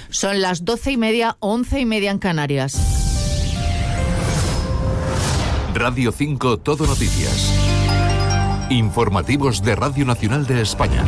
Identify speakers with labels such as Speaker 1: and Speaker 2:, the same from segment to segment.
Speaker 1: Son las 12:30, 11:30 en Canarias.
Speaker 2: Radio 5 Todo Noticias. Informativos de Radio Nacional de España.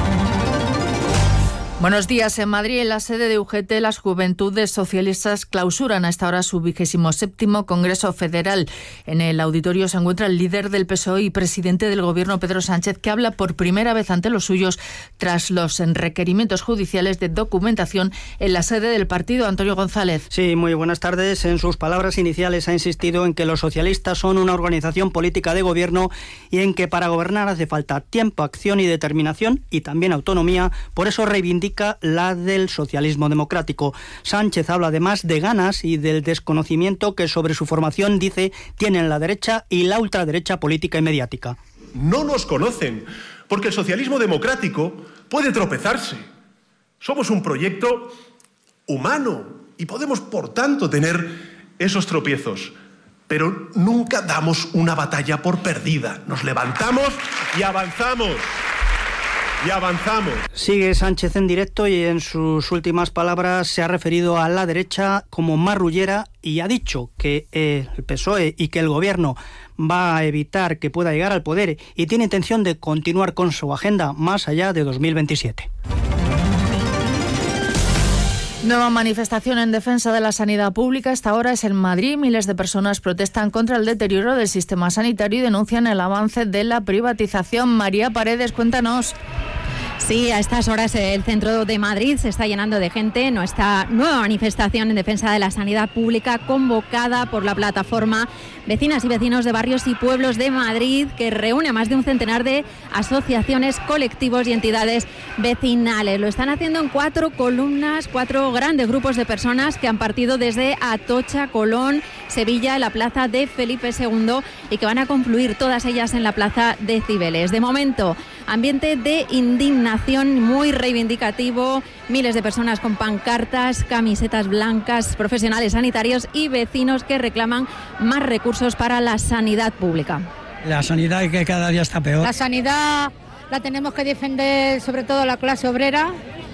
Speaker 1: Buenos días. En Madrid, en la sede de UGT, las Juventudes Socialistas clausuran a esta hora su 27º Congreso Federal. En el auditorio se encuentra el líder del PSOE y presidente del Gobierno, Pedro Sánchez, que habla por primera vez ante los suyos tras los requerimientos judiciales de documentación en la sede del partido. Antonio González.
Speaker 3: Sí, muy buenas tardes. En sus palabras iniciales ha insistido en que los socialistas son una organización política de gobierno y en que para gobernar hace falta tiempo, acción y determinación y también autonomía. Por eso reivindica la del socialismo democrático. Sánchez habla además de ganas y del desconocimiento que sobre su formación, dice, tienen la derecha y la ultraderecha política y mediática.
Speaker 4: No nos conocen, porque el socialismo democrático puede tropezarse. Somos un proyecto humano y podemos, por tanto, tener esos tropiezos. Pero nunca damos una batalla por perdida. Nos levantamos y avanzamos. Y avanzamos.
Speaker 3: Sigue Sánchez en directo y en sus últimas palabras se ha referido a la derecha como marrullera y ha dicho que el PSOE y que el Gobierno va a evitar que pueda llegar al poder y tiene intención de continuar con su agenda más allá de 2027.
Speaker 1: Nueva manifestación en defensa de la sanidad pública. Esta hora es en Madrid. Miles de personas protestan contra el deterioro del sistema sanitario y denuncian el avance de la privatización. María Paredes, cuéntanos.
Speaker 5: Sí, a estas horas el centro de Madrid se está llenando de gente. Nuestra nueva manifestación en defensa de la sanidad pública convocada por la plataforma Vecinas y Vecinos de Barrios y Pueblos de Madrid, que reúne a más de un centenar de asociaciones, colectivos y entidades vecinales. Lo están haciendo en 4 columnas, 4 grandes grupos de personas que han partido desde Atocha, Colón, Sevilla, la plaza de Felipe II y que van a confluir todas ellas en la plaza de Cibeles. De momento, ambiente de indignación muy reivindicativo, miles de personas con pancartas, camisetas blancas, profesionales sanitarios y vecinos que reclaman más recursos para la sanidad pública.
Speaker 6: La sanidad que cada día está peor.
Speaker 7: La sanidad la tenemos que defender, sobre todo la clase obrera,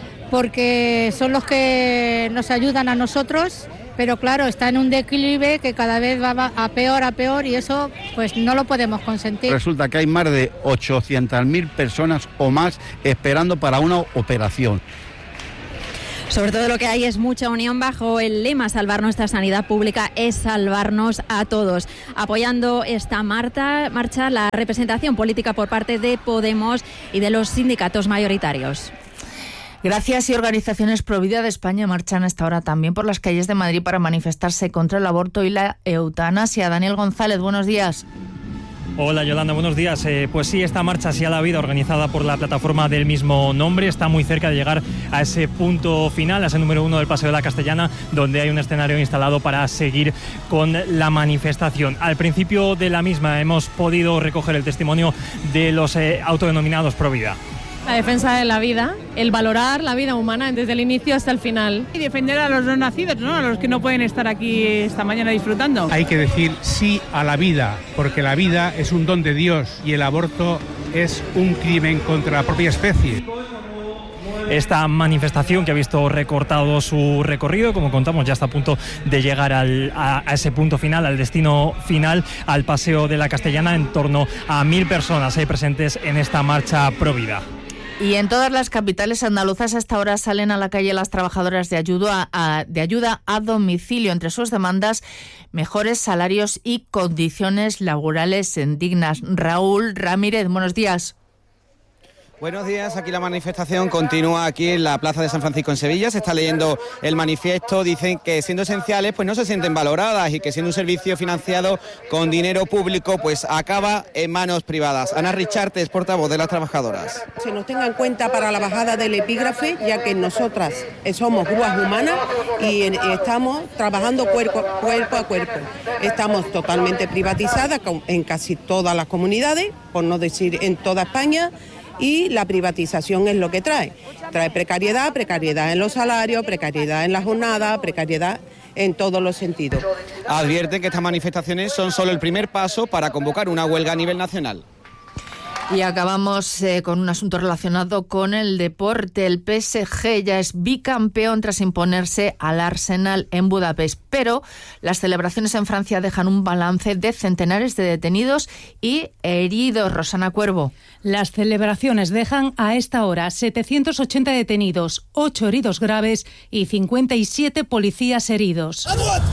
Speaker 7: porque son los que nos ayudan a nosotros, pero claro, está en un declive que cada vez va a peor y eso pues no lo podemos consentir.
Speaker 8: Resulta que hay más de 800.000 personas o más esperando para una operación.
Speaker 5: Sobre todo lo que hay es mucha unión bajo el lema salvar nuestra sanidad pública es salvarnos a todos. Apoyando esta marcha la representación política por parte de Podemos y de los sindicatos mayoritarios.
Speaker 1: Gracias. Y organizaciones pro vida de España marchan a esta hora también por las calles de Madrid para manifestarse contra el aborto y la eutanasia. Daniel González, buenos días.
Speaker 9: Hola Yolanda, buenos días. Pues sí, esta marcha sí a la vida organizada por la plataforma del mismo nombre está muy cerca de llegar a ese punto final, a ese número 1 del Paseo de la Castellana, donde hay un escenario instalado para seguir con la manifestación. Al principio de la misma hemos podido recoger el testimonio de los autodenominados pro vida.
Speaker 10: La defensa de la vida, el valorar la vida humana desde el inicio hasta el final.
Speaker 11: Y defender a los no nacidos, ¿no? A los que no pueden estar aquí esta mañana disfrutando.
Speaker 12: Hay que decir sí a la vida, porque la vida es un don de Dios y el aborto es un crimen contra la propia especie.
Speaker 9: Esta manifestación que ha visto recortado su recorrido, como contamos, ya está a punto de llegar a ese punto final, al destino final, al Paseo de la Castellana. En torno a 1.000 personas hay presentes en esta marcha pro vida.
Speaker 1: Y en todas las capitales andaluzas a esta hora salen a la calle las trabajadoras de ayuda a domicilio. Entre sus demandas, mejores salarios y condiciones laborales dignas. Raúl Ramírez, buenos días.
Speaker 13: Buenos días, aquí la manifestación continúa aquí en la Plaza de San Francisco en Sevilla. Se está leyendo el manifiesto. Dicen que siendo esenciales pues no se sienten valoradas y que siendo un servicio financiado con dinero público pues acaba en manos privadas. Ana Richarte es portavoz de las trabajadoras.
Speaker 14: Se nos tenga en cuenta para la bajada del epígrafe, ya que nosotras somos grúas humanas y estamos trabajando cuerpo a cuerpo. Estamos totalmente privatizadas en casi todas las comunidades, por no decir en toda España. Y la privatización es lo que trae precariedad en los salarios, precariedad en la jornada, precariedad en todos los sentidos.
Speaker 13: Advierten que estas manifestaciones son solo el primer paso para convocar una huelga a nivel nacional.
Speaker 1: Y acabamos con un asunto relacionado con el deporte. El PSG ya es bicampeón tras imponerse al Arsenal en Budapest. Pero las celebraciones en Francia dejan un balance de centenares de detenidos y heridos. Rosana Cuervo.
Speaker 15: Las celebraciones dejan a esta hora 780 detenidos, 8 heridos graves y 57 policías heridos.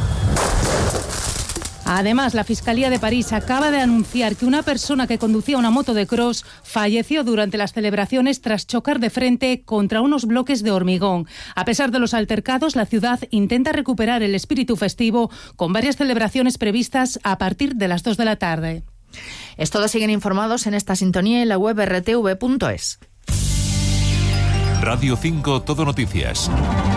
Speaker 15: Además, la Fiscalía de París acaba de anunciar que una persona que conducía una moto de cross falleció durante las celebraciones tras chocar de frente contra unos bloques de hormigón. A pesar de los altercados, la ciudad intenta recuperar el espíritu festivo con varias celebraciones previstas a partir de las 2 de la tarde.
Speaker 1: Es todo, siguen informados en esta sintonía y en la web rtv.es.
Speaker 2: Radio 5 Todo Noticias.